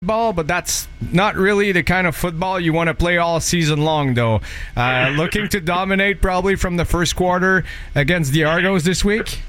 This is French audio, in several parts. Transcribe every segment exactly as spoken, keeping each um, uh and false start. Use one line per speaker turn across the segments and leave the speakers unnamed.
Ball, but that's not really the kind of football you want to play all season long, though. Uh, looking to dominate probably from the first quarter against the Argos this week?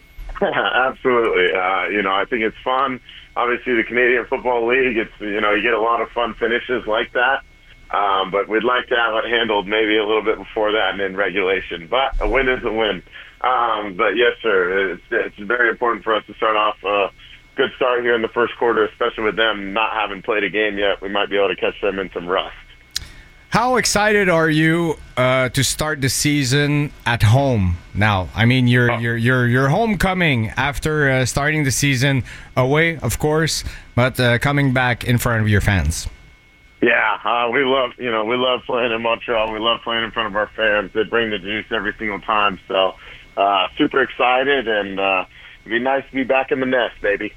Absolutely. Uh, you know, I think it's fun. Obviously, the Canadian Football League, it's, you know, you get a lot of fun finishes like that. Um, but we'd like to have it handled maybe a little bit before that and in regulation. But a win is a win. Um, but yes, sir, it's, it's very important for us to start off uh, good start here in the first quarter, especially with them not having played a game yet. We might be able to catch them in some rust.
How excited are you uh, to start the season at home now? I mean, you're oh. you're you're you're homecoming after uh, starting the season away, of course, but uh, coming back in front of your fans.
Yeah, uh, we love you know we love playing in Montreal. We love playing in front of our fans. They bring the juice every single time. So uh, super excited, and uh, it'd be nice to be back in the nest, baby.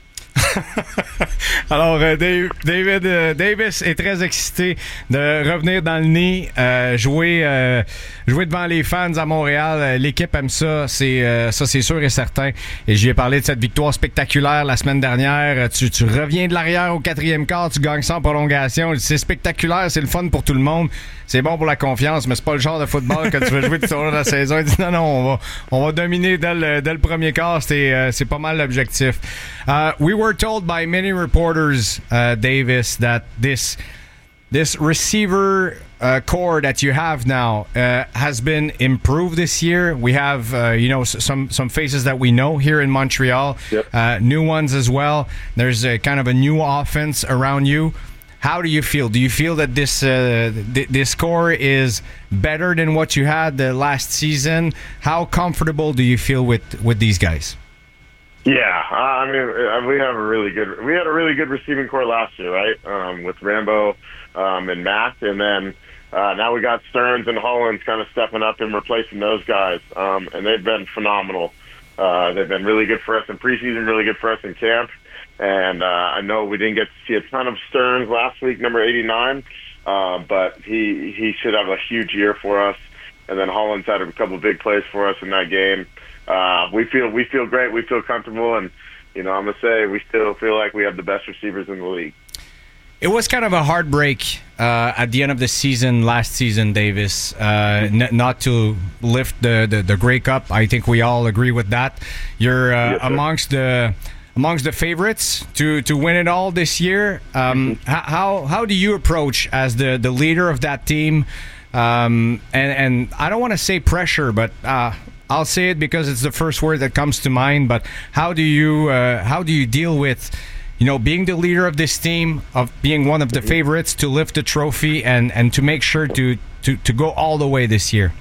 Alors, euh, Dave, David euh, Davis est très excité de revenir dans le nid, euh, jouer, euh, jouer devant les fans à Montréal. Euh, l'équipe aime ça, c'est euh, ça, c'est sûr et certain. Et j'y ai parlé de cette victoire spectaculaire la semaine dernière. Tu, tu reviens de l'arrière au quatrième quart, tu gagnes sans prolongation. C'est spectaculaire, c'est le fun pour tout le monde. C'est bon pour la confiance, mais c'est pas le genre de football que tu veux jouer tout au long de la saison. Il dit non, non, on va, on va dominer dès le, dès le premier quart. C'est, euh, c'est pas mal l'objectif. Uh, we were told by many reporters, uh, Davis, that this this receiver uh, core that you have now uh, has been improved this year. We have, uh, you know, some some faces that we know here in Montreal,
yep.
uh, new ones as well. There's a kind of a new offense around you. How do you feel? Do you feel that this uh, th- this core is better than what you had the last season? How comfortable do you feel with, with these guys?
Yeah, uh, I mean, we have a really good. We had a really good receiving core last year, right? Um, with Rambo um, and Matt, and then uh, now we got Stearns and Hollins kind of stepping up and replacing those guys, um, and they've been phenomenal. Uh, they've been really good for us in preseason, really good for us in camp. And uh, I know we didn't get to see a ton of Stearns last week, number eighty-nine, uh, but he he should have a huge year for us. And then Hollins had a couple of big plays for us in that game. Uh, we feel we feel great. We feel comfortable, and you know I'm gonna say we still feel like we have the best receivers in the league.
It was kind of a heartbreak uh, at the end of the season last season, Davis, uh, n- not to lift the, the the Grey Cup. I think we all agree with that. You're uh,
yes,
amongst the. Amongst the favorites to, to win it all this year. Um,
mm-hmm.
how how do you approach as the, the leader of that team? Um, and, and I don't want to say pressure, but uh, I'll say it because it's the first word that comes to mind. But how do you uh, how do you deal with you know being the leader of this team, of being one of the favorites to lift the trophy and, and to make sure to, to, to go all the way this year?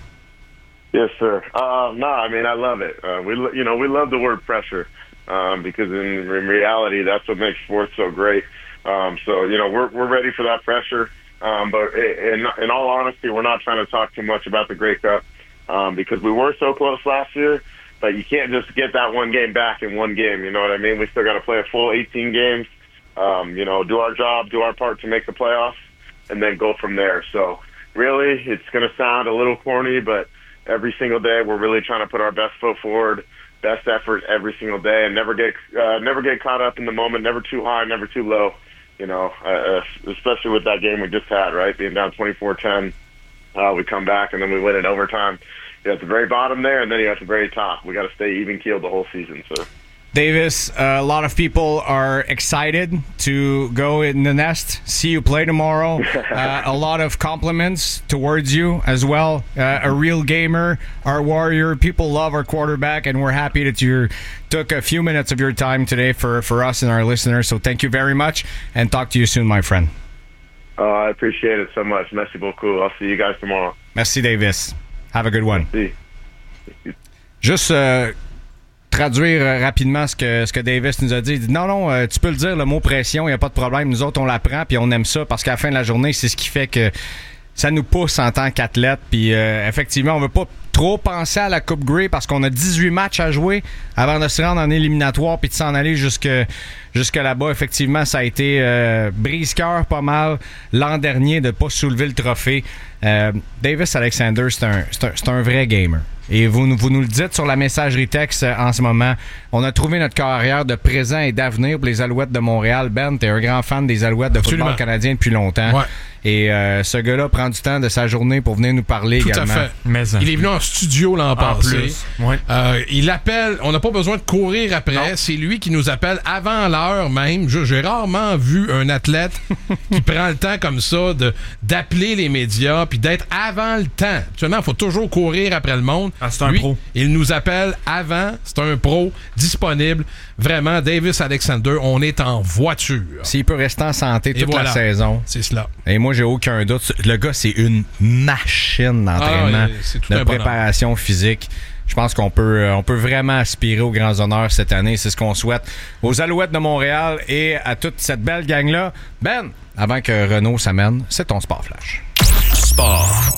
Yes, sir. Uh, no, I mean I love it. Uh, we you know we love the word pressure. Um, because in, in reality, that's what makes sports so great. Um, so, you know, we're we're ready for that pressure. Um, but in, in all honesty, we're not trying to talk too much about the Grey Cup um, because we were so close last year. But you can't just get that one game back in one game. You know what I mean? We still got to play a full eighteen games. Um, you know, do our job, do our part to make the playoffs, and then go from there. So, really, it's going to sound a little corny, but every single day we're really trying to put our best foot forward. Best effort every single day, and never get uh, never get caught up in the moment. Never too high, never too low. You know, uh, especially with that game we just had, right? Being down twenty-four ten, uh, we come back and then we win in overtime. You're at the very bottom there, and then you're at the very top. We got to stay even keeled the whole season, so.
Davis, uh, a lot of people are excited to go in the nest, see you play tomorrow. Uh, a lot of compliments towards you as well. Uh, a real gamer, our warrior. People love our quarterback, and we're happy that you took a few minutes of your time today for, for us and our listeners. So thank you very much, and talk to you soon, my friend.
Oh, I appreciate it so much. Merci beaucoup. I'll see you guys tomorrow.
Merci, Davis. Have a good one.
Merci.
Juste... Uh, traduire euh, rapidement ce que, ce que Davis nous a dit. Il dit non, non, euh, tu peux le dire, le mot pression, il n'y a pas de problème. Nous autres, on l'apprend puis on aime ça parce qu'à la fin de la journée, c'est ce qui fait que ça nous pousse en tant qu'athlète. Puis euh, effectivement, on veut pas trop penser à la Coupe Grey parce qu'on a dix-huit matchs à jouer avant de se rendre en éliminatoire puis de s'en aller jusque, jusque là-bas. Effectivement, ça a été euh, brise-cœur pas mal l'an dernier de ne pas soulever le trophée. Euh, Davis Alexander, c'est un, c'est un, c'est un vrai gamer. Et vous, vous nous le dites sur la messagerie texte en ce moment. On a trouvé notre carrière de présent et d'avenir pour les Alouettes de Montréal. Ben, t'es un grand fan des Alouettes de
Absolument.
football canadien depuis longtemps.
Ouais.
Et euh, ce gars-là prend du temps de sa journée pour venir nous parler
Tout
également.
à fait.
Mais
il est venu en studio l'an passé.
Plus. Ouais.
Euh, il appelle, on n'a pas besoin de courir après, non. C'est lui qui nous appelle avant l'heure même. Je, j'ai rarement vu un athlète qui prend le temps comme ça de, d'appeler les médias puis d'être avant le temps. Actuellement, il faut toujours courir après le monde.
Ah, c'est un
lui,
pro.
Il nous appelle avant, c'est un pro disponible. Vraiment, Davis Alexander, on est en voiture.
S'il peut rester en santé toute
voilà.
la saison.
C'est cela.
Et moi, j'ai aucun doute. Le gars, c'est une machine d'entraînement,
ah, c'est tout
de
un
préparation physique. Je pense qu'on peut, on peut vraiment aspirer aux grands honneurs cette année. C'est ce qu'on souhaite aux Alouettes de Montréal et à toute cette belle gang-là. Ben, avant que Renaud s'amène, c'est ton Sport Flash.
Sport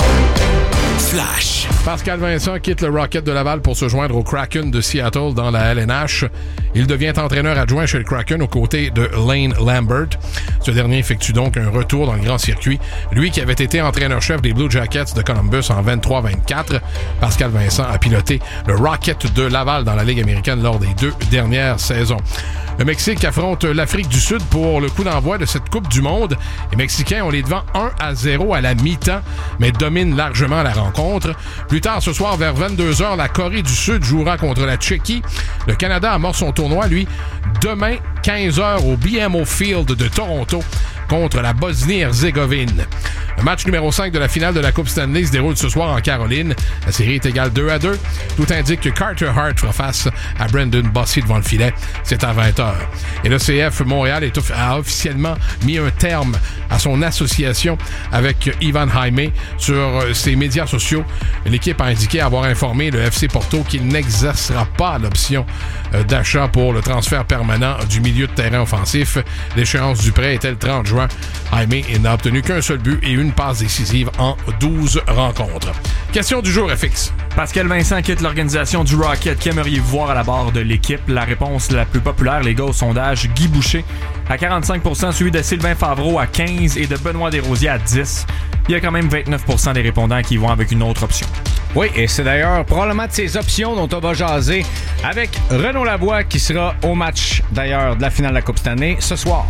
Flash.
Pascal Vincent quitte le Rocket de Laval pour se joindre au Kraken de Seattle dans la L N H. Il devient entraîneur adjoint chez le Kraken aux côtés de Lane Lambert. Ce dernier effectue donc un retour dans le grand circuit. Lui qui avait été entraîneur-chef des Blue Jackets de Columbus en vingt-trois vingt-quatre. Pascal Vincent a piloté le Rocket de Laval dans la Ligue américaine lors des deux dernières saisons. Le Mexique affronte l'Afrique du Sud pour le coup d'envoi de cette Coupe du Monde. Les Mexicains, on les devant un à zéro à la mi-temps, mais dominent largement la rencontre. Plus tard ce soir, vers vingt-deux heures, la Corée du Sud jouera contre la Tchéquie. Le Canada amorce son tournoi, lui, demain, quinze heures, au B M O Field de Toronto, contre la Bosnie-Herzégovine. Le match numéro cinq de la finale de la Coupe Stanley se déroule ce soir en Caroline. La série est égale deux à deux. Tout indique que Carter Hart fera face à Brendan Bossy devant le filet. C'est à vingt heures. Et le C F Montréal est, a officiellement mis un terme à son association avec Ivan Jaime sur ses médias sociaux. L'équipe a indiqué avoir informé le F C Porto qu'il n'exercera pas l'option d'achat pour le transfert permanent du milieu de terrain offensif. L'échéance du prêt était le trente juin. Jaime n'a obtenu qu'un seul but et une passe décisive en douze rencontres. Question du jour, F X.
Pascal Vincent quitte l'organisation du Rocket. Qu'aimeriez-vous voir à la barre de l'équipe? La réponse la plus populaire, les gars, au sondage, Guy Boucher à quarante-cinq pour cent, suivi de Sylvain Favreau à quinze et de Benoît Desrosiers à dix. Il y a quand même vingt-neuf pour cent des répondants qui vont avec une autre option.
Oui, et c'est d'ailleurs probablement de ces options dont on va jaser avec Renaud Lavoie qui sera au match d'ailleurs de la finale de la Coupe Stanley ce soir.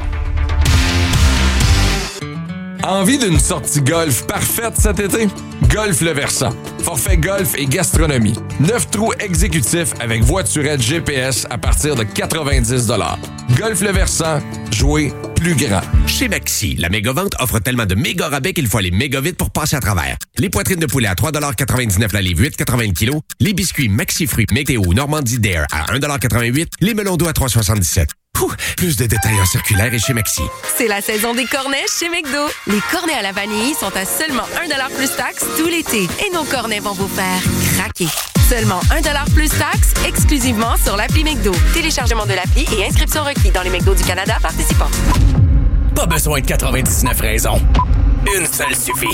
Envie d'une sortie golf parfaite cet été? Golf Le Versant. Forfait golf et gastronomie. neuf trous exécutifs avec voiturette G P S à partir de quatre-vingt-dix dollars. Golf Le Versant. Jouer plus grand.
Chez Maxi, la méga-vente offre tellement de méga rabais qu'il faut aller méga vite pour passer à travers. Les poitrines de poulet à trois dollars quatre-vingt-dix-neuf la livre, huit quatre-vingts le kilo. Les biscuits Maxi Fruits Météo Normandie Dare à un dollar quatre-vingt-huit. Les melons d'eau à trois dollars soixante-dix-sept. Ouh, plus de détails en circulaire et chez Maxi.
C'est la saison des cornets chez McDo. Les cornets à la vanille sont à seulement un dollar plus taxe tout l'été. Et nos cornets vont vous faire craquer. Seulement un dollar plus taxe, exclusivement sur l'appli McDo. Téléchargement de l'appli et inscription requis dans les McDo du Canada participants.
Pas besoin de quatre-vingt-dix-neuf raisons. Une seule suffit.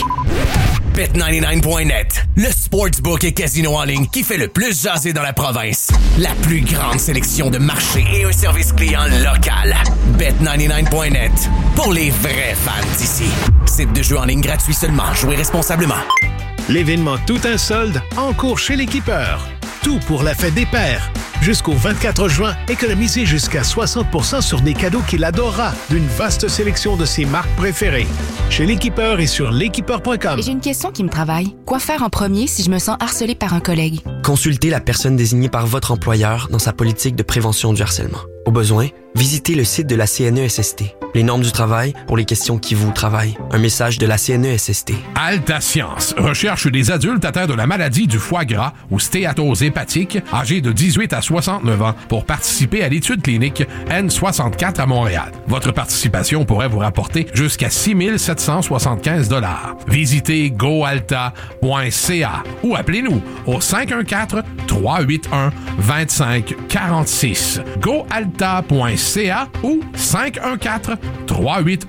Bet quatre-vingt-dix-neuf point net, le sportsbook et casino en ligne qui fait le plus jaser dans la province. La plus grande sélection de marchés et un service client local. Bet quatre-vingt-dix-neuf point net, pour les vrais fans d'ici. Site de jeu en ligne gratuit seulement. Jouez responsablement.
L'événement Tout un solde en cours chez l'Équipeur. Tout pour la fête des pères. Jusqu'au vingt-quatre juin, économisez jusqu'à soixante pour cent sur des cadeaux qu'il adorera d'une vaste sélection de ses marques préférées. Chez l'Équipeur et sur l'équipeur point com.
J'ai une question qui me travaille. Quoi faire en premier si je me sens harcelée par un collègue?
Consultez la personne désignée par votre employeur dans sa politique de prévention du harcèlement. Au besoin, visitez le site de la C N E S S T. Les normes du travail pour les questions qui vous travaillent. Un message de la C N E S S T.
Alta Science recherche des adultes atteints de la maladie du foie gras ou stéatose hépatique, âgés de dix-huit à soixante-neuf ans, pour participer à l'étude clinique N soixante-quatre à Montréal. Votre participation pourrait vous rapporter jusqu'à six mille sept cent soixante-quinze dollars. Visitez goalta point c a ou appelez-nous au cinq un quatre, trois huit un, deux cinq quatre six. goalta point c a ou cinq un quatre, trois huit un,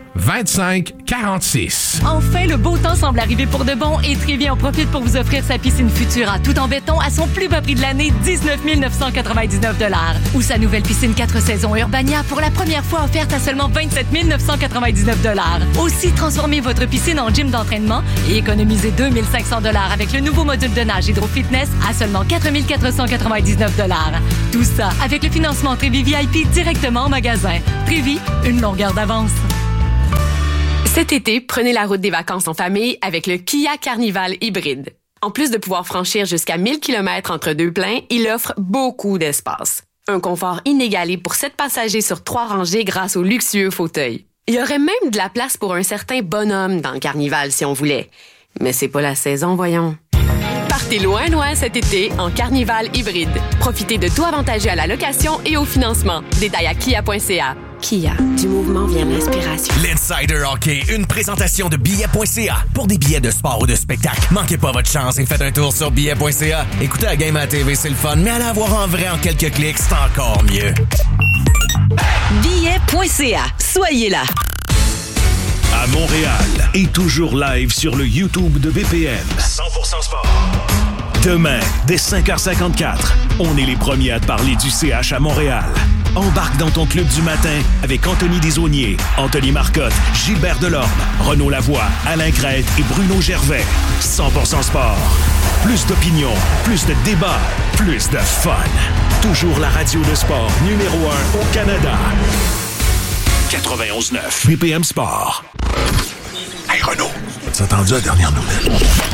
vingt-cinq quarante-six.
Enfin, le beau temps semble arriver pour de bon et Trévi en profite pour vous offrir sa piscine Futura tout en béton à son plus bas prix de l'année, dix-neuf mille neuf cent quatre-vingt-dix-neuf dollars. Ou sa nouvelle piscine quatre saisons Urbania pour la première fois offerte à seulement vingt-sept mille neuf cent quatre-vingt-dix-neuf dollars. Aussi, transformez votre piscine en gym d'entraînement et économisez deux mille cinq cents dollars avec le nouveau module de nage Hydro Fitness à seulement quatre mille quatre cent quatre-vingt-dix-neuf dollars. Tout ça avec le financement Trévi V I P directement en magasin. Trévi, une longueur d'avance.
Cet été, prenez la route des vacances en famille avec le Kia Carnival hybride. En plus de pouvoir franchir jusqu'à mille kilomètres entre deux pleins, il offre beaucoup d'espace. Un confort inégalé pour sept passagers sur trois rangées grâce au luxueux fauteuil. Il y aurait même de la place pour un certain bonhomme dans le Carnival si on voulait. Mais c'est pas la saison, voyons. Partez loin, loin cet été en Carnival hybride. Profitez de tout avantageux à la location et au financement. Détails à kia point c a. Kia, du mouvement vient l'inspiration.
L'Insider Hockey, une présentation de billets point c a. Pour des billets de sport ou de spectacle, manquez pas votre chance et faites un tour sur billets point c a. Écoutez la game à la T V, c'est le fun, mais allez la voir en vrai en quelques clics, c'est encore mieux.
billets point c a. Soyez là.
À Montréal et toujours live sur le YouTube de B P M.
cent pour cent sport.
Demain, dès cinq heures cinquante-quatre, on est les premiers à te parler du C H à Montréal. Embarque dans ton club du matin avec Anthony Desaulniers, Anthony Marcotte, Gilbert Delorme, Renaud Lavoie, Alain Crête et Bruno Gervais. cent pour cent sport. Plus d'opinion, plus de débats, plus de fun. Toujours la radio de sport numéro un au Canada. quatre-vingt-onze neuf B P M Sport.
Hey Renaud, t'as entendu la dernière nouvelle?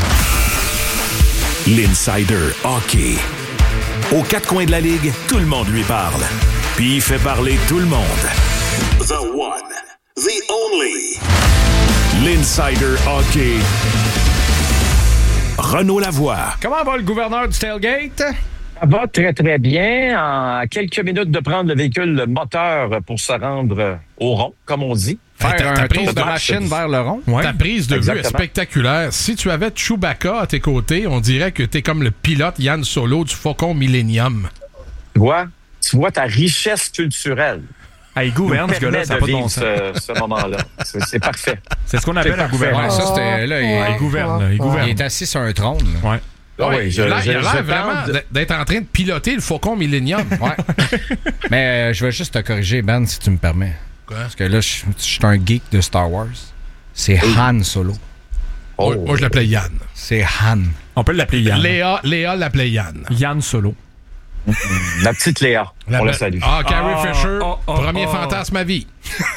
L'Insider Hockey. Aux quatre coins de la Ligue, tout le monde lui parle. Puis il fait parler tout le monde.
The one, the only.
L'Insider Hockey. Renaud Lavoie.
Comment va le gouverneur du tailgate?
Ça va très, très bien. En quelques minutes de prendre le véhicule moteur pour se rendre au rond, comme on dit.
Faire
ta, ta
un
prise
tour de
de
machine vers le rond.
Ouais. Ta prise de
Exactement.
vue est spectaculaire. Si tu avais Chewbacca à tes côtés, on dirait que t'es comme le pilote Yann Solo du Faucon Millennium.
Tu vois, tu vois ta richesse culturelle.
Ah, il gouverne, ce gars-là, ça n'a pas de bon sens.
Ce, ce moment-là. C'est, c'est parfait.
C'est ce qu'on appelle un gouverneur.
Ouais, ça, c'était, là, il,
Ouais, il gouverne. Là, il, gouverne.
il est assis sur un trône. Là.
Ouais.
Ah oui, je,
il a l'air,
je,
il a l'air
je
vraiment
de...
d'être en train de piloter le Faucon Millennium.
Ouais. Mais euh, je vais juste te corriger, Ben, si tu me permets.
Quoi?
Parce que là, je, je suis un geek de Star Wars. C'est
oui.
Han Solo.
Oh.
Moi, moi, je l'appelais Yann.
C'est Han.
On peut l'appeler Yann.
Léa, Léa l'appelait Yann.
Yann Solo.
La petite Léa.
La
on
be-
la salue.
Ah, Carrie
Oh,
Fisher,
oh, oh,
premier
oh.
fantasme à vie.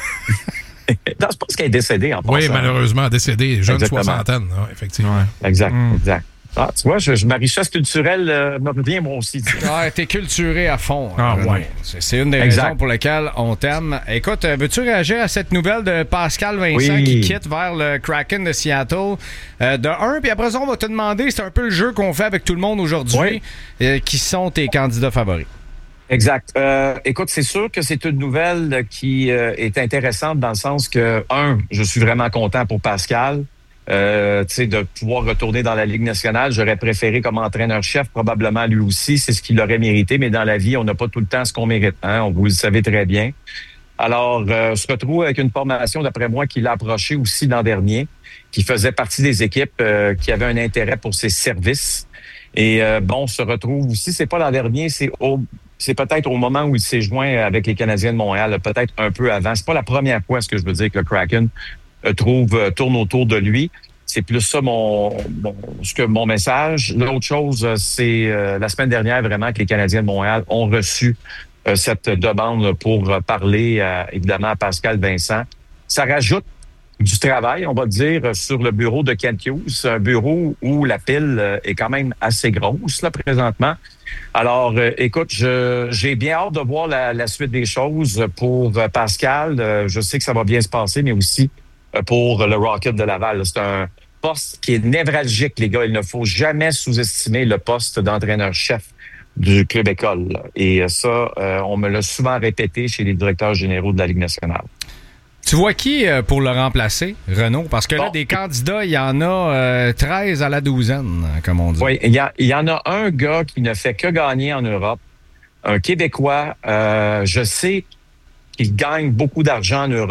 Non, je pense qu'elle est décédée en passant.
Oui, malheureusement, décédé, jeune
Exactement.
soixantaine. Ouais, effectivement.
Ouais.
Exact,
Mm.
exact. Ah, tu vois, je, je, ma richesse culturelle euh, me revient moi aussi.
Ah, t'es culturé à fond.
Ah,
Renaud.
ouais.
C'est, c'est une des
Exact.
raisons pour lesquelles on t'aime. Écoute, euh, veux-tu réagir à cette nouvelle de Pascal Vincent
Oui.
qui quitte vers le Kraken de Seattle? Euh, de un, puis après ça, on va te demander, c'est un peu le jeu qu'on fait avec tout le monde aujourd'hui,
Oui.
euh, qui sont tes candidats favoris?
Exact. Euh, écoute, c'est sûr que c'est une nouvelle qui euh, est intéressante dans le sens que, un, je suis vraiment content pour Pascal. Euh, tu sais, de pouvoir retourner dans la Ligue nationale. J'aurais préféré comme entraîneur-chef, probablement lui aussi, c'est ce qu'il aurait mérité, mais dans la vie, on n'a pas tout le temps ce qu'on mérite. Hein? On vous le savez très bien. Alors, euh, on se retrouve avec une formation, d'après moi, qui l'a approché aussi l'an dernier, qui faisait partie des équipes euh, qui avaient un intérêt pour ses services. Et euh, bon, on se retrouve aussi, c'est pas l'an dernier, c'est au c'est peut-être au moment où il s'est joint avec les Canadiens de Montréal, peut-être un peu avant. C'est pas la première fois, ce que je veux dire, que le Kraken euh, trouve euh, tourne autour de lui. C'est plus ça mon, mon ce que mon message. L'autre chose, euh, c'est euh, la semaine dernière vraiment que les Canadiens de Montréal ont reçu euh, cette demande pour euh, parler euh, évidemment à Pascal Vincent. Ça rajoute du travail, on va dire, sur le bureau de Kent Hughes, un bureau où la pile euh, est quand même assez grosse là présentement. Alors, euh, écoute, je, j'ai bien hâte de voir la, la suite des choses pour euh, Pascal. Euh, je sais que ça va bien se passer, mais aussi euh, pour le Rocket de Laval. C'est un poste qui est névralgique, les gars. Il ne faut jamais sous-estimer le poste d'entraîneur-chef du club école. Là. Et ça, euh, on me l'a souvent répété chez les directeurs généraux de la Ligue nationale.
Tu vois qui euh, pour le remplacer, Renaud? Parce que là,
Bon.
des candidats, il y en a euh, treize à la douzaine, comme on dit.
Oui, il y, a, il y en a un gars qui ne fait que gagner en Europe, un Québécois. Euh, je sais qu'il gagne beaucoup d'argent en Europe.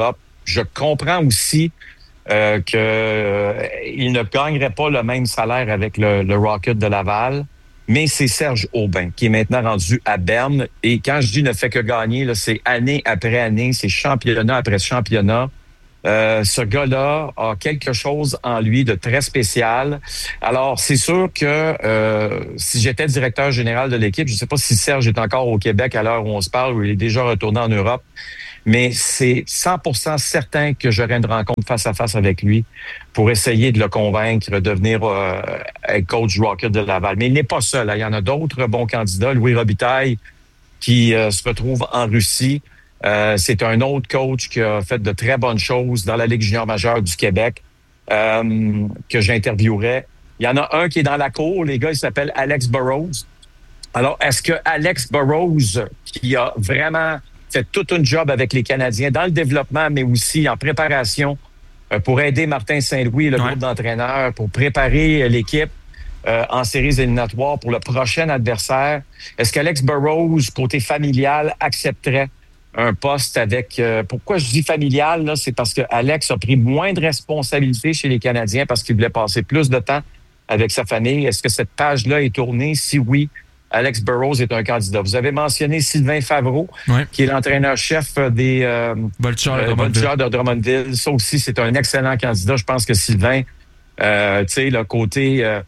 Je comprends aussi euh, qu'il euh, ne gagnerait pas le même salaire avec le, le Rocket de Laval, mais c'est Serge Aubin qui est maintenant rendu à Berne. Et quand je dis ne fait que gagner, là, c'est année après année, c'est championnat après championnat. Euh, ce gars-là a quelque chose en lui de très spécial. Alors, c'est sûr que euh, si j'étais directeur général de l'équipe, je ne sais pas si Serge est encore au Québec à l'heure où on se parle, ou il est déjà retourné en Europe, mais c'est cent pour cent certain que j'aurais une rencontre face à face avec lui pour essayer de le convaincre de devenir euh, être coach du Rocket de Laval. Mais il n'est pas seul. Hein. Il y en a d'autres bons candidats. Louis Robitaille, qui euh, se retrouve en Russie. Euh, c'est un autre coach qui a fait de très bonnes choses dans la Ligue junior majeure du Québec, euh, que j'interviewerai. Il y en a un qui est dans la cour. Les gars, il s'appelle Alex Burrows. Alors, est-ce que Alex Burrows, qui a vraiment fait tout un job avec les Canadiens dans le développement, mais aussi en préparation euh, pour aider Martin Saint-Louis et le ouais. groupe d'entraîneurs, pour préparer l'équipe euh, en séries éliminatoires pour le prochain adversaire. Est-ce qu'Alex Burrows, côté familial, accepterait un poste avec... Euh, pourquoi je dis familial, là, c'est parce que Alex a pris moins de responsabilités chez les Canadiens parce qu'il voulait passer plus de temps avec sa famille. Est-ce que cette page-là est tournée? Si oui, Alex Burrows est un candidat. Vous avez mentionné Sylvain Favreau, ouais. qui est l'entraîneur-chef des euh,
Vulture
euh, de Drummondville. Ça aussi, c'est un excellent candidat. Je pense que Sylvain, euh, tu sais, le côté euh,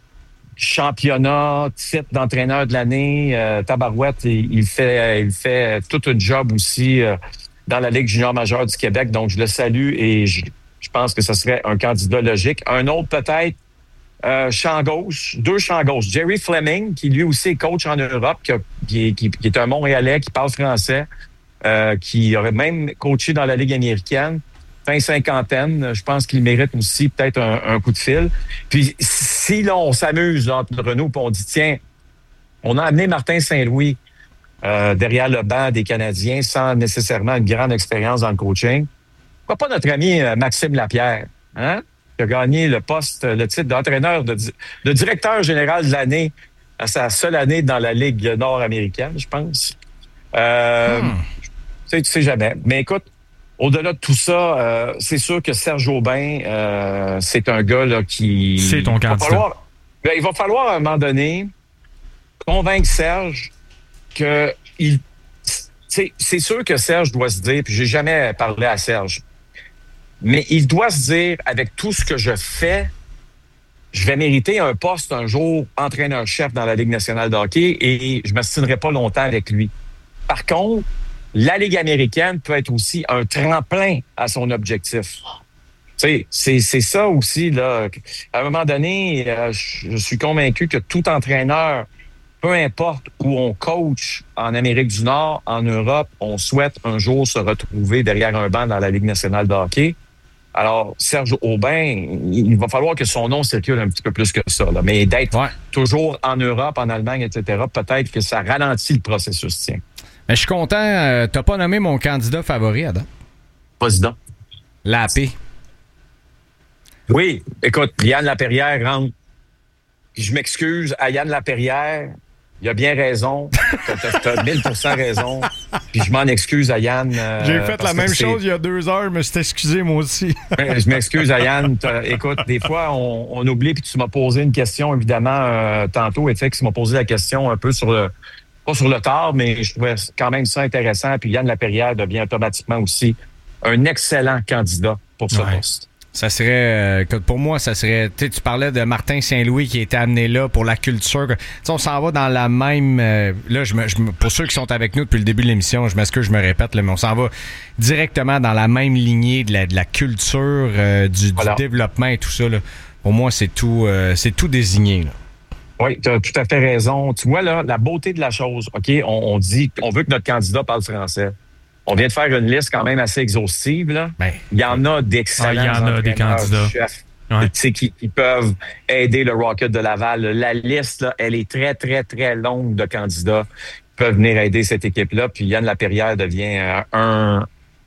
championnat, titre d'entraîneur de l'année, euh, tabarouette, il, il fait il fait tout un job aussi euh, dans la Ligue junior majeure du Québec. Donc, je le salue et je, je pense que ce serait un candidat logique. Un autre, peut-être, Euh, champ gauche, deux champs gauche. Jerry Fleming, qui lui aussi est coach en Europe, qui, a, qui, est, qui, qui est un Montréalais, qui parle français, euh, qui aurait même coaché dans la Ligue américaine, fin cinquantaine. Je pense qu'il mérite aussi peut-être un, un coup de fil. Puis si là, on s'amuse là, entre nous, puis on dit, tiens, on a amené Martin Saint-Louis euh, derrière le banc des Canadiens sans nécessairement une grande expérience dans le coaching. Pourquoi pas notre ami euh, Maxime Lapierre, hein? Qui a gagné le poste, le titre d'entraîneur, de, de directeur général de l'année, à sa seule année dans la Ligue nord-américaine, je pense. Euh, hmm. Tu sais, tu sais jamais. Mais écoute, au-delà de tout ça, euh, c'est sûr que Serge Aubin, euh, c'est un gars là, qui...
C'est ton candidat.
Falloir, ben, il va falloir, à un moment donné, convaincre Serge que... il, c'est sûr que Serge doit se dire, puis j'ai jamais parlé à Serge, mais il doit se dire, avec tout ce que je fais, je vais mériter un poste un jour entraîneur-chef dans la Ligue nationale de hockey et je ne m'astinerai pas longtemps avec lui. Par contre, la Ligue américaine peut être aussi un tremplin à son objectif. Tu sais, c'est, c'est ça aussi, là. À un moment donné, euh, je suis convaincu que tout entraîneur, peu importe où on coach en Amérique du Nord, en Europe, on souhaite un jour se retrouver derrière un banc dans la Ligue nationale de hockey. Alors, Serge Aubin, il va falloir que son nom circule un petit peu plus que ça. Là. Mais d'être ouais. toujours en Europe, en Allemagne, et cetera, peut-être que ça ralentit le processus, tiens.
Mais je suis content. Euh, t'as pas nommé mon candidat favori, Adam?
Vas-y donc.
La paix.
Oui. Écoute, Yann Laperrière rentre. Je m'excuse à Yann Laperrière. Il a bien raison. T'as, t'as mille pour cent raison. Puis je m'en excuse à Yann. Euh,
J'ai fait la même chose il y a deux heures. Je me suis excusé, moi aussi.
Je m'excuse à Yann. T'as, écoute, des fois, on, on oublie. Puis tu m'as posé une question, évidemment, euh, tantôt. Et tu sais, que tu m'as posé la question un peu sur le... Pas sur le tard, mais je trouvais quand même ça intéressant. Puis Yann Laperrière devient automatiquement aussi un excellent candidat pour ce ouais. poste.
Ça serait, euh, pour moi, ça serait, tu sais, tu parlais de Martin Saint-Louis qui était amené là pour la culture. Tu sais, on s'en va dans la même, euh, là, je me, je me, pour ceux qui sont avec nous depuis le début de l'émission, je m'excuse, je me répète, là, mais on s'en va directement dans la même lignée de la, de la culture, euh, du, voilà. du développement et tout ça, là. Pour moi, c'est tout, euh, c'est tout désigné, là.
Oui, tu as tout à fait raison. Tu vois, là, la beauté de la chose, OK, on, on dit, on veut que notre candidat parle français. On vient de faire une liste quand même assez exhaustive, là. Ben, il y en a d'excellents
ah, il y en a des candidats.
Chefs ouais. qui, qui peuvent aider le Rocket de Laval. La liste, là, elle est très, très, très longue de candidats qui peuvent venir aider cette équipe-là. Puis Yann Laperrière devient un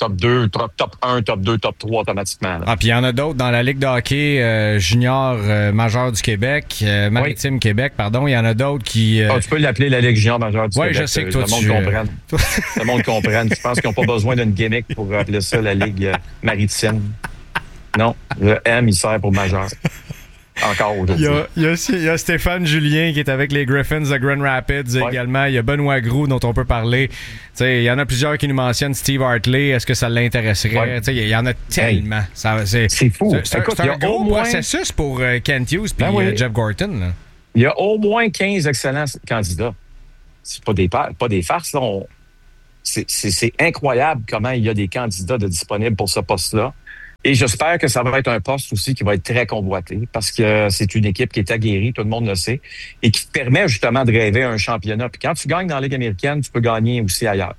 top deux, top, top un, top deux, top trois automatiquement. Là.
Ah, puis il y en a d'autres dans la Ligue de hockey euh, junior euh, majeur du Québec, euh, Maritime oui. Québec, pardon. Il y en a d'autres qui... Euh...
Ah, tu peux l'appeler la Ligue junior majeure du
ouais,
Québec.
Oui, je sais que toi,
le monde
tu...
comprenne. Le monde comprenne. Je pense qu'ils n'ont pas besoin d'une gimmick pour appeler ça la Ligue euh, maritime. Non, le M, il sert pour majeur. Encore aujourd'hui.
Il y, a, il, y a aussi, il y a Stéphane Julien qui est avec les Griffins de Grand Rapids ouais. également. Il y a Benoît Groux dont on peut parler. T'sais, il y en a plusieurs qui nous mentionnent Steve Hartley. Est-ce que ça l'intéresserait? Ouais. Il y en a tellement.
Hey.
Ça, c'est,
c'est fou.
C'est, c'est,
Écoute,
c'est un gros
moins...
processus pour uh, Kent Hughes et ben oui. uh, Jeff Gorton. Là.
Il y a au moins quinze excellents candidats. C'est pas des, pas des farces. Là. On... C'est, c'est, c'est incroyable comment il y a des candidats de disponibles pour ce poste-là. Et j'espère que ça va être un poste aussi qui va être très convoité parce que c'est une équipe qui est aguerrie, tout le monde le sait, et qui te permet justement de rêver un championnat. Puis quand tu gagnes dans la Ligue américaine, tu peux gagner aussi ailleurs.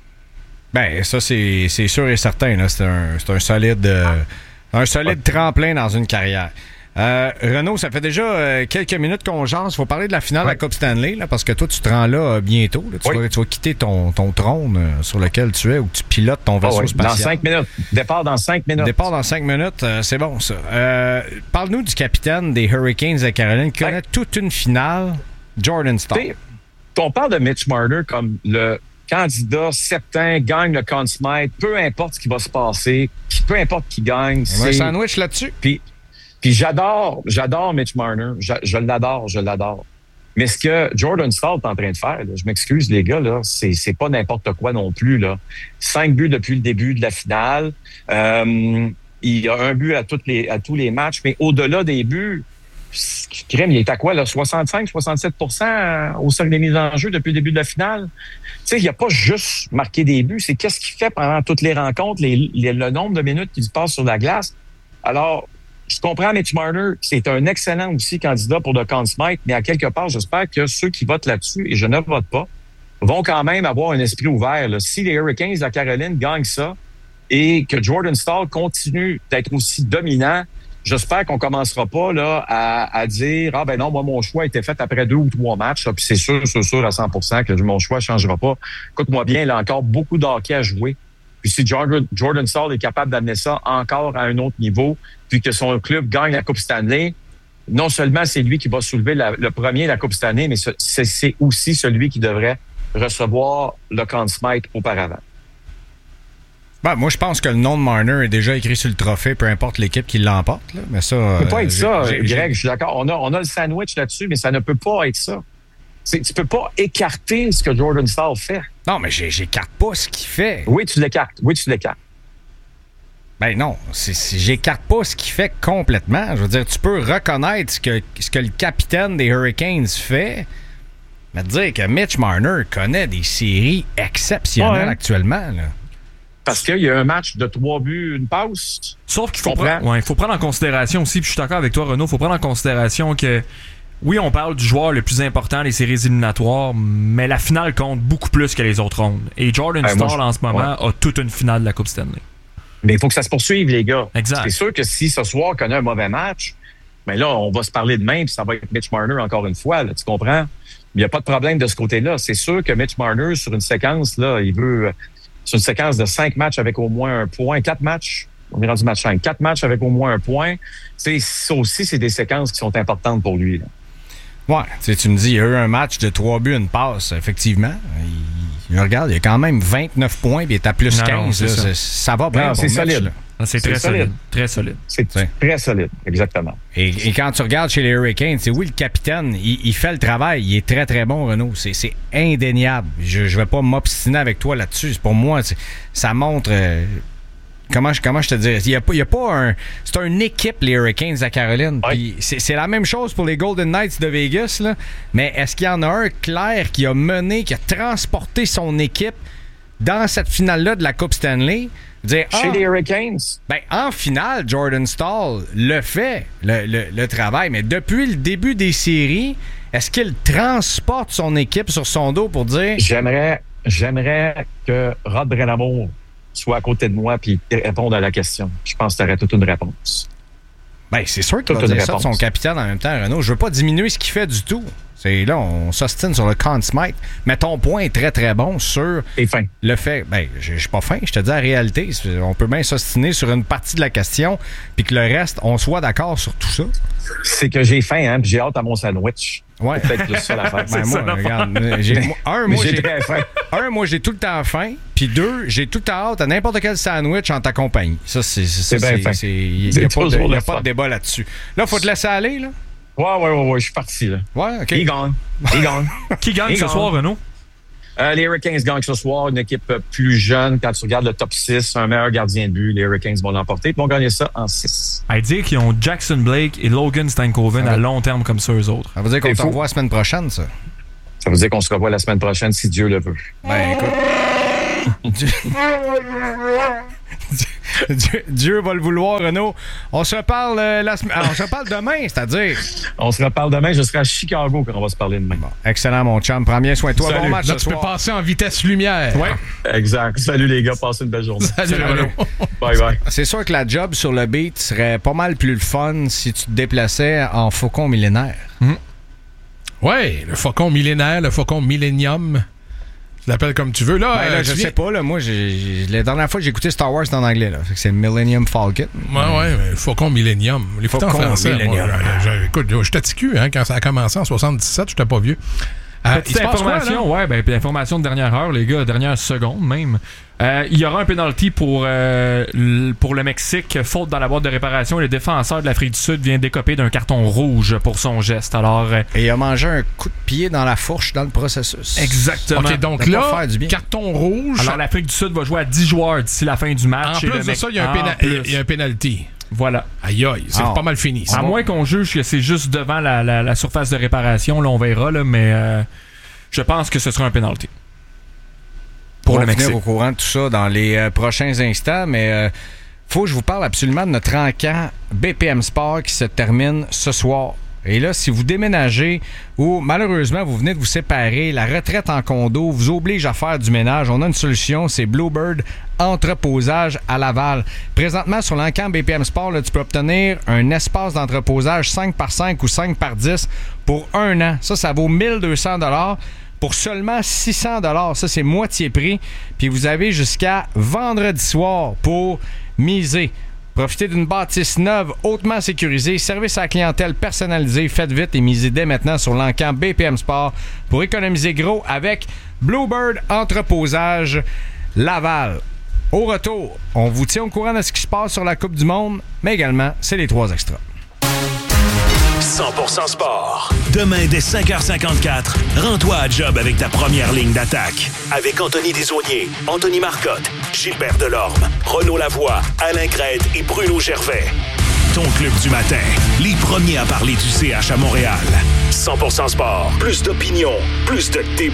Ben ça, c'est, c'est sûr et certain. Là. C'est, un, c'est un solide, euh, un solide ouais. tremplin dans une carrière. Euh, Renaud, ça fait déjà euh, quelques minutes qu'on jase. Il faut parler de la finale ouais. de la Coupe Stanley, là, parce que toi, tu te rends là euh, bientôt. Là. Tu, oui. vas, tu vas quitter ton, ton trône euh, sur lequel tu es, où tu pilotes ton vaisseau oh, oui. spatial.
Dans cinq minutes. Départ dans cinq minutes.
Départ dans cinq minutes, euh, c'est bon, ça. Euh, parle-nous du capitaine des Hurricanes de Caroline qui connaît ouais. toute une finale, Jordan Staal.
On parle de Mitch Marner comme le candidat certain, gagne le Conn Smythe, peu importe ce qui va se passer, peu importe qui gagne.
On
c'est...
a un sandwich là-dessus.
Puis, Puis j'adore, j'adore Mitch Marner. Je, je l'adore, je l'adore. Mais ce que Jordan Staal est en train de faire, là, je m'excuse les gars, là, c'est, c'est pas n'importe quoi non plus. Là. Cinq buts depuis le début de la finale. Euh, il y a un but à, toutes les, à tous les matchs. Mais au-delà des buts, Crème, il est à quoi, là? soixante-cinq à soixante-sept pour cent au cercle des mises en jeu depuis le début de la finale. Tu sais, il n'a pas juste marqué des buts, c'est qu'est-ce qu'il fait pendant toutes les rencontres, les, les, le nombre de minutes qu'il passe sur la glace. Alors, je comprends Mitch Marner, c'est un excellent aussi candidat pour le Conn Smythe, mais à quelque part, j'espère que ceux qui votent là-dessus, et je ne vote pas, vont quand même avoir un esprit ouvert. Là. Si les Hurricanes de la Caroline gagnent ça et que Jordan Staal continue d'être aussi dominant, j'espère qu'on commencera pas là à, à dire « Ah ben non, moi, mon choix a été fait après deux ou trois matchs. » Puis c'est sûr, c'est sûr à cent pour cent que mon choix ne changera pas. Écoute-moi bien, il a encore beaucoup de hockey à jouer. Puis si Jordan, Jordan Staal est capable d'amener ça encore à un autre niveau, puis que son club gagne la Coupe Stanley, non seulement c'est lui qui va soulever la, le premier la Coupe Stanley, mais c'est, c'est aussi celui qui devrait recevoir le Conn Smythe auparavant.
Ben, moi, je pense que le nom de Marner est déjà écrit sur le trophée, peu importe l'équipe qui l'emporte. Là. Mais ça,
ça peut pas
euh,
être ça,
j'ai,
Greg,
j'ai...
je suis d'accord. On a, on a le sandwich là-dessus, mais ça ne peut pas être ça. C'est, tu peux pas écarter ce que Jordan Staal fait.
Non, mais j'ai, j'écarte pas ce qu'il fait.
Oui, tu l'écartes. Oui, tu l'écartes.
Ben non, c'est, c'est, j'écarte pas ce qu'il fait complètement. Je veux dire, tu peux reconnaître ce que, ce que le capitaine des Hurricanes fait, mais dire que Mitch Marner connaît des séries exceptionnelles ouais. actuellement. Là.
Parce qu'il y a un match de trois buts, une passe.
Sauf qu'il faut, pre- ouais, faut prendre en considération aussi, puis je suis d'accord avec toi, Renaud, il faut prendre en considération que oui, on parle du joueur le plus important des séries éliminatoires, mais la finale compte beaucoup plus que les autres rondes. Et Jordan ben, Staal, en ce moment, ouais. a toute une finale de la Coupe Stanley.
Mais il faut que ça se poursuive, les gars.
Exact.
C'est sûr que si ce soir connaît un mauvais match, ben là, on va se parler demain, puis ça va être Mitch Marner encore une fois, là, tu comprends? Il n'y a pas de problème de ce côté-là. C'est sûr que Mitch Marner, sur une séquence, là, il veut... Sur une séquence de cinq matchs avec au moins un point, quatre matchs, on est rendu match cinq, quatre matchs avec au moins un point, c'est, ça aussi, c'est des séquences qui sont importantes pour lui, là.
Ouais, tu sais, tu me dis, il y a eu un match de trois buts, une passe, effectivement. Il, il regarde, il y a quand même vingt-neuf points, puis il est à plus non, quinze.
Non,
là, ça. ça va bien.
Non, c'est solide.
Non, c'est, c'est très solide. solide. Très solide.
C'est T'sais. très solide, exactement.
Et, et quand tu regardes chez les Hurricanes, c'est oui, le capitaine, il, il fait le travail. Il est très, très bon, Renaud. C'est, c'est indéniable. Je ne vais pas m'obstiner avec toi là-dessus. Pour moi, ça montre... Euh, Comment je, comment je te dis? Il y a pas, il y a pas un... C'est une équipe, les Hurricanes à Caroline.
Oui.
Puis c'est, c'est la même chose pour les Golden Knights de Vegas, là. Mais est-ce qu'il y en a un clair qui a mené, qui a transporté son équipe dans cette finale-là de la Coupe Stanley? Dire,
Chez ah, les Hurricanes?
Ben, en finale, Jordan Staal le fait, le, le, le travail. Mais depuis le début des séries, est-ce qu'il transporte son équipe sur son dos pour dire...
J'aimerais, j'aimerais que Rod Brind'Amour soit à côté de moi puis répondre à la question. Je pense que tu aurais toute une réponse.
Bien, c'est sûr qu'il va dire ça de son capitaine en même temps, Renaud. Je veux pas diminuer ce qu'il fait du tout. C'est là, on s'ostine sur le Conn Smythe, mais ton point est très, très bon sur
fin.
le fait... Ben, je suis pas fin, je te dis la réalité. On peut bien s'ostiner sur une partie de la question, puis que le reste, on soit d'accord sur tout ça.
C'est que j'ai faim, hein, puis j'ai hâte à mon sandwich.
Ouais.
C'est peut-être plus ça l'affaire.
Ben, moi, regarde, j'ai, moi, un, moi, j'ai, un, moi, j'ai tout le temps faim, puis deux, j'ai tout le temps hâte à n'importe quel sandwich en ta compagnie. Ça, c'est... C'est,
c'est bien fin.
Il n'y a, pas de, y a pas de débat là-dessus. Là, faut te laisser aller, là.
Ouais, ouais, ouais, ouais, je suis parti, là.
Ouais, OK.
Il gagne. Il gagne.
Qui gagne
Il
ce
gagne.
soir, Renaud?
Euh, les Hurricanes gagnent ce soir. Une équipe plus jeune. Quand tu regardes le top six, un meilleur gardien de but, les Hurricanes vont l'emporter. Ils vont gagner ça en six.
À dire qu'ils ont Jackson Blake et Logan Stankoven à long terme comme ça, eux autres.
Ça veut dire qu'on se revoit la semaine prochaine, ça?
Ça veut dire qu'on se revoit la semaine prochaine, si Dieu le veut.
Ben, écoute... Dieu, Dieu va le vouloir, Renaud. On se reparle euh, la semaine. On se reparle demain, c'est-à-dire.
On se reparle demain. Je serai à Chicago quand on va se parler demain.
Bon, excellent, mon chum. Prends bien soin de toi.
Salut.
Bon match
Là,
ce
tu
soir.
peux passer en vitesse lumière.
Oui.
Exact. Salut les gars. Passez une belle journée.
Salut, Salut Renaud.
Bye bye.
C'est sûr que la job sur le beat serait pas mal plus le fun si tu te déplaçais en faucon millénaire.
Mmh. Oui, le faucon millénaire, le faucon millénium. Tu l'appelles comme tu veux. Là,
ben là
euh,
je
viens...
sais pas. Là, moi, j'ai, j'ai, la dernière fois que j'ai écouté Star Wars, c'était en anglais. Là. Fait que c'est Millennium Falcon.
Ouais, ouais, mais le faucon millénium. Les faucons français. Millennium. Moi, je, je, écoute, j'étais ticu hein, quand ça a commencé en soixante-dix-sept. J'étais pas vieux.
Euh, Petite information, quoi, ouais, ben, information de dernière heure, les gars, dernière seconde même. Euh, il y aura un penalty pour, euh, l- pour le Mexique, faute dans la boîte de réparation. Et le défenseur de l'Afrique du Sud vient d'écoper d'un carton rouge pour son geste. Alors, euh,
et il a mangé un coup de pied dans la fourche dans le processus.
Exactement.
OK, donc là, carton rouge.
Alors, l'Afrique du Sud va jouer à dix joueurs d'ici la fin du match.
En plus
et le
de
mec...
ça, il y a un, péna- il y a un penalty.
Voilà.
Aïe aïe, c'est
ah,
pas mal fini.
À bon. moins qu'on juge que c'est juste devant la, la, la surface de réparation, là, on verra, là, mais euh, je pense que ce sera un penalty.
Pour le Mexique. On va venir au courant de tout ça dans les euh, prochains instants, mais euh, faut que je vous parle absolument de notre encamp B P M Sport qui se termine ce soir. Et là, si vous déménagez ou malheureusement vous venez de vous séparer, la retraite en condo vous oblige à faire du ménage, on a une solution, c'est Bluebird Entreposage à Laval. Présentement, sur l'encamp B P M Sport, là, tu peux obtenir un espace d'entreposage cinq par cinq ou cinq par dix pour un an. Ça, ça vaut mille deux cents dollars. Pour seulement six cents dollars. Ça, c'est moitié prix. Puis vous avez jusqu'à vendredi soir pour miser. Profitez d'une bâtisse neuve, hautement sécurisée, service à la clientèle personnalisé. Faites vite et misez dès maintenant sur l'encamp B P M Sport pour économiser gros avec Bluebird Entreposage Laval. Au retour, on vous tient au courant de ce qui se passe sur la Coupe du Monde, mais également, c'est les trois extras.
cent pour cent sport. Demain, dès cinq heures cinquante-quatre, rends-toi à job avec ta première ligne d'attaque. Avec Anthony Desaulniers, Anthony Marcotte, Gilbert Delorme, Renaud Lavoie, Alain Crête et Bruno Gervais. Ton club du matin, les premiers à parler du C H à Montréal. cent pour cent sport, plus d'opinion, plus de débat.